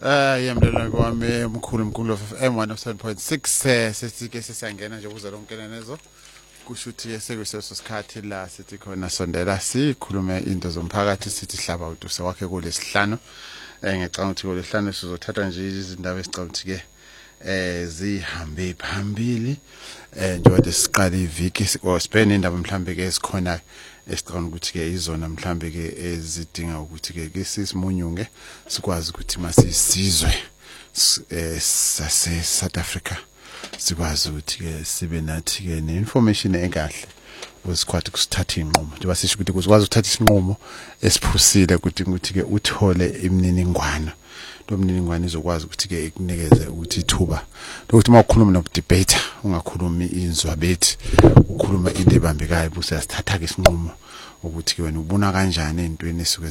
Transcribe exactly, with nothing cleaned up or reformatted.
Eh yemlelo kwami umkhulu umkhulu of M one oh seven point six eh sesike sesiyangena nje ukuze lonke lenezo kusho ukuthi sekuseso sikhathi la sithi khona sondela sikhulume into zomphakathi sithi hlaba utuse wakhe kulesihlanu eh ngicabanga ukuthi kulesihlanu sizothatha nje izindaba esicabanga ukuthi ke eh zihambe phambili eh njengoba siqala iviki sibhekene indaba mhlambe ke esikhona esicabanga ukuthi ke izona mhlambe ke ezidinga ukuthi ke ke sisimunyunge sikwazi ukuthi masisizwe eh sase South Africa sikwazi ukuthi ke sibe nathi ke neinformation engahle usikwathi kusithatha inqumo njengoba sisho ukuthi kuzikwazi ukuthatha isinqumo esiphusile ukuthi ukuthi ke uthole imininingwane lo mniningwane izokwazi ukuthi ke ikunikeze ukuthi ithuba ukuthi mawukhuluma nokudebate ungakhulumi inzwa bethi ukhuluma into ebambekayo buse yasithatha ke isinqumo ukuthi ke wena ubona kanjani ezintweni esuke